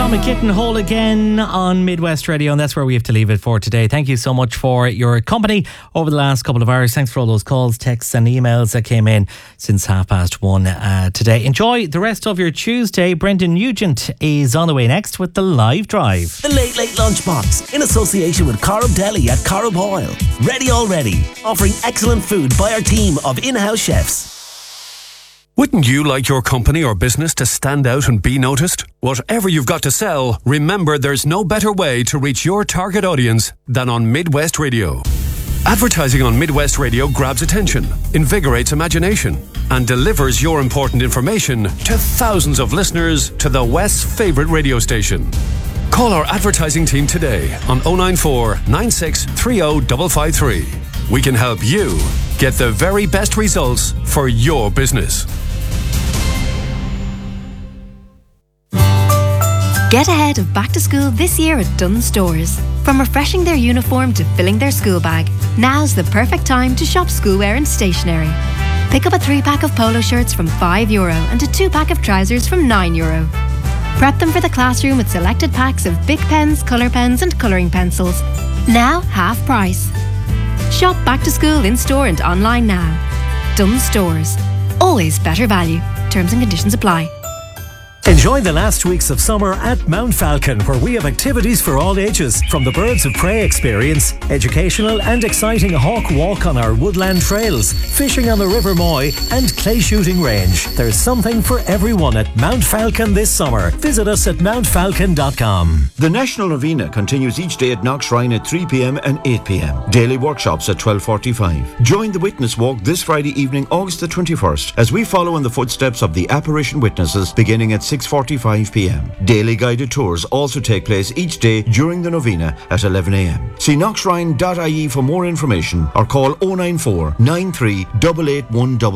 Tom McKitten, Whole Again on Midwest Radio, and that's where we have to leave it for today. Thank you so much for your company over the last couple of hours. Thanks for all those calls, texts and emails that came in since 1:30 today. Enjoy the rest of your Tuesday. Brendan Nugent is on the way next with the Live Drive. The Late Late Lunchbox in association with Corrib Deli at Corrib Oil. Ready already, offering excellent food by our team of in-house chefs. Wouldn't you like your company or business to stand out and be noticed? Whatever you've got to sell, remember there's no better way to reach your target audience than on Midwest Radio. Advertising on Midwest Radio grabs attention, invigorates imagination, and delivers your important information to thousands of listeners to the West's favourite radio station. Call our advertising team today on 094 96 30 553. We can help you get the very best results for your business. Get ahead of back to school this year at Dunnes Stores. From refreshing their uniform to filling their school bag, now's the perfect time to shop schoolwear and stationery. Pick up a 3-pack of polo shirts from €5 and a 2-pack of trousers from €9. Prep them for the classroom with selected packs of Bic pens, colour pens and colouring pencils. Now half price. Shop back to school in store and online now. Dunnes Stores. Always better value. Terms and conditions apply. Enjoy the last weeks of summer at Mount Falcon, where we have activities for all ages, from the Birds of Prey experience, educational and exciting hawk walk on our woodland trails, fishing on the River Moy and clay shooting range. There's something for everyone at Mount Falcon this summer. Visit us at mountfalcon.com. The National Novena continues each day at Knockshrine at 3 p.m. and 8 p.m. Daily workshops at 12:45. Join the Witness Walk this Friday evening, August the 21st, as we follow in the footsteps of the apparition witnesses beginning at 6:45 p.m. Daily guided tours also take place each day during the novena at 11 a.m. See knockshrine.ie for more information or call 094 93 881